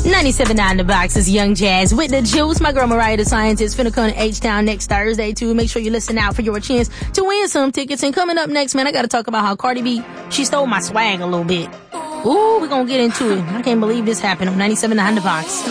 97.9 The Box is Young Jazz with the juice. My girl Mariah the Scientist finna come to H-Town next Thursday too. Make sure you listen out for your chance to win some tickets. And coming up next, man, I gotta talk about how Cardi B, she stole my swag a little bit. Ooh, we're gonna get into it. I can't believe this happened on 97.9 The Box.